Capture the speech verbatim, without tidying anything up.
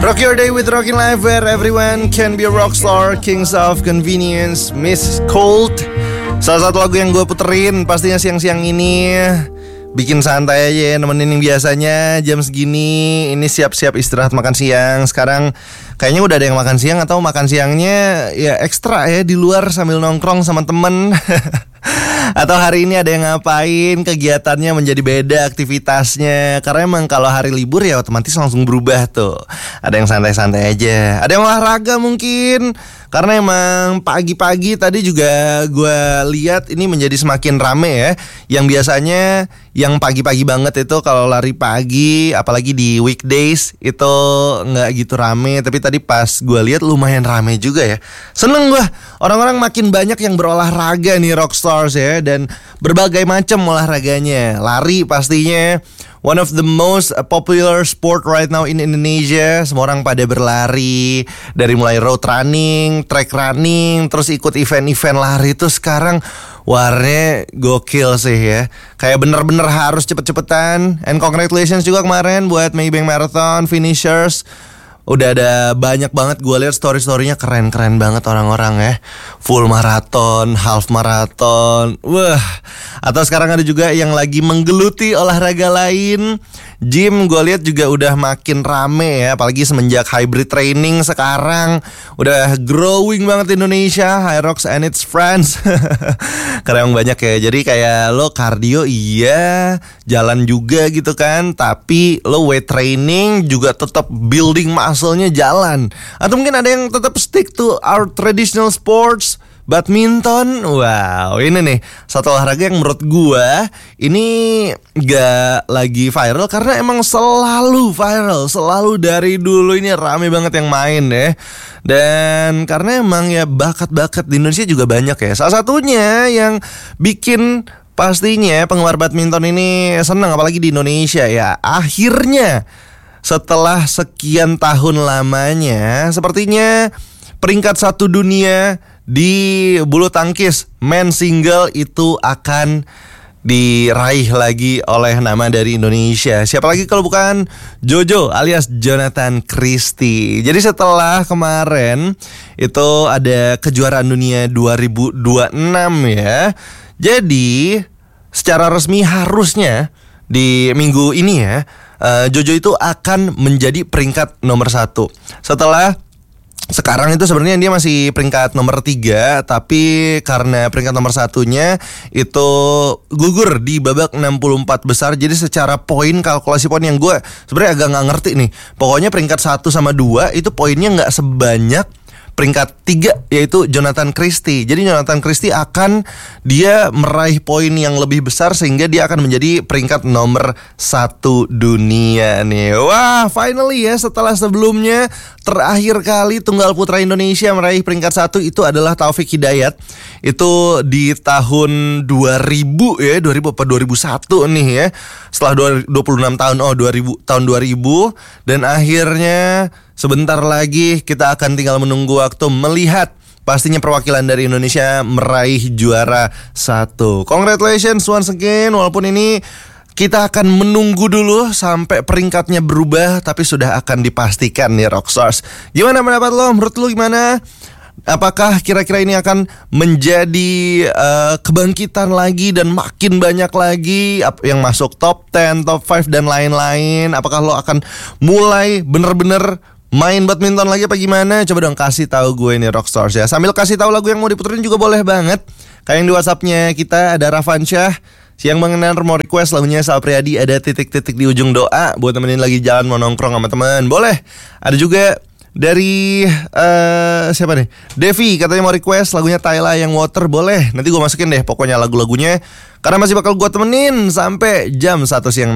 Rock your day with Rockin' Life, where everyone can be a rockstar. Kings of Convenience, Miss Cold. Salah satu lagu yang gue puterin pastinya siang-siang ini. Bikin santai aja ya, nemenin yang biasanya jam segini ini siap-siap istirahat makan siang. Sekarang kayaknya udah ada yang makan siang, atau makan siangnya ya ekstra ya di luar sambil nongkrong sama temen. Atau hari ini ada yang ngapain, kegiatannya menjadi beda aktivitasnya. Karena emang kalau hari libur ya otomatis langsung berubah tuh. Ada yang santai-santai aja, ada yang olahraga mungkin. Karena emang pagi-pagi tadi juga gue lihat ini menjadi semakin rame ya. Yang biasanya yang pagi-pagi banget itu kalau lari pagi, apalagi di weekdays itu nggak gitu rame. Tapi tadi pas gue lihat lumayan rame juga ya. Seneng gue, orang-orang makin banyak yang berolahraga nih rockstars ya. Dan berbagai macam olahraganya. Lari pastinya one of the most popular sport right now in Indonesia. Semua orang pada berlari, dari mulai road running, track running, terus ikut event-event lari itu sekarang warnanya gokil sih ya. Kayak bener-bener harus cepet-cepetan. And congratulations juga kemarin buat Maybank Marathon finishers. Udah ada banyak banget, gue lihat story-storynya keren-keren banget orang-orang ya. Full maraton, half maraton. Wah. Atau sekarang ada juga yang lagi menggeluti olahraga lain. Gym gue lihat juga udah makin rame ya. Apalagi semenjak hybrid training sekarang udah growing banget di Indonesia. Hyrox and its friends. Karena emang banyak ya. Jadi kayak lo cardio iya, jalan juga gitu kan. Tapi lo weight training juga tetap building muscle-nya jalan. Atau mungkin ada yang tetap stick to our traditional sports, badminton. Wow, ini nih satu olahraga yang menurut gua ini gak lagi viral karena emang selalu viral, selalu dari dulu ini rame banget yang main ya. Dan karena emang ya bakat-bakat di Indonesia juga banyak ya. Salah satunya yang bikin pastinya penggemar badminton ini senang, apalagi di Indonesia ya. Akhirnya setelah sekian tahun lamanya, sepertinya peringkat satu dunia di bulu tangkis men single itu akan diraih lagi oleh nama dari Indonesia. Siapa lagi kalau bukan Jojo alias Jonathan Christie. Jadi setelah kemarin itu ada kejuaraan dunia dua ribu dua puluh enam ya. Jadi secara resmi harusnya di minggu ini ya, Uh, Jojo itu akan menjadi peringkat nomor satu. Setelah sekarang itu sebenarnya dia masih peringkat nomor tiga, tapi karena peringkat nomor satunya itu gugur di babak enam puluh empat besar. Jadi secara poin, kalkulasi poin yang gue sebenarnya agak gak ngerti nih. Pokoknya peringkat satu sama dua itu poinnya gak sebanyak peringkat tiga, yaitu Jonathan Christie. Jadi Jonathan Christie akan dia meraih poin yang lebih besar sehingga dia akan menjadi peringkat nomor satu dunia nih. Wah, finally ya, setelah sebelumnya terakhir kali tunggal putra Indonesia meraih peringkat satu itu adalah Taufik Hidayat. Itu di tahun dua ribu ya, dua ribu apa dua ribu satu nih ya. Setelah dua puluh enam tahun, oh dua ribu, tahun dua ribu. Dan akhirnya sebentar lagi kita akan tinggal menunggu waktu melihat pastinya perwakilan dari Indonesia meraih juara satu. Congratulations once again. Walaupun ini kita akan menunggu dulu sampai peringkatnya berubah, tapi sudah akan dipastikan nih Rockstars. Gimana pendapat lo? Menurut lo gimana? Apakah kira-kira ini akan menjadi uh, kebangkitan lagi dan makin banyak lagi yang masuk top sepuluh, top lima dan lain-lain? Apakah lo akan mulai bener-bener main badminton lagi apa gimana? Coba dong kasih tahu gue nih Rockstars ya. Sambil kasih tahu lagu yang mau diputerin juga boleh banget. Kayak yang di WhatsAppnya kita ada Rafansyah, siang mengenal mau request lagunya Sal Priadi, ada titik-titik di ujung doa buat temenin lagi jalan mau nongkrong sama teman. Boleh. Ada juga dari uh, siapa nih? Devi katanya mau request lagunya Tyla yang Water. Boleh. Nanti gue masukin deh pokoknya lagu-lagunya, karena masih bakal gue temenin sampai jam satu siang.